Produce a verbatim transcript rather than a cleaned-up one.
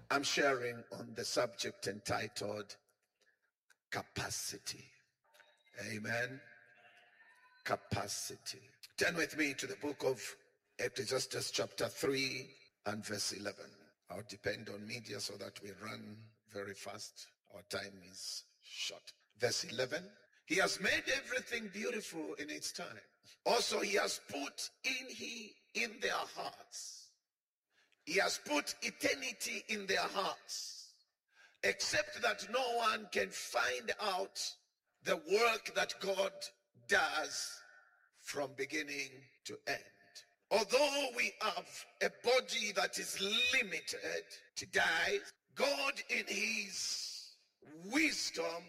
I'm sharing on the subject entitled capacity. Amen. Capacity. Turn with me to the book of Ecclesiastes chapter three and verse eleven. I'll depend on media so that we run very fast. Our time is short. Verse eleven. He has made everything beautiful in its time. Also, he has put in he in their hearts. He has put eternity in their hearts, except that no one can find out the work that God does from beginning to end. Although we have a body that is limited to die, God in his wisdom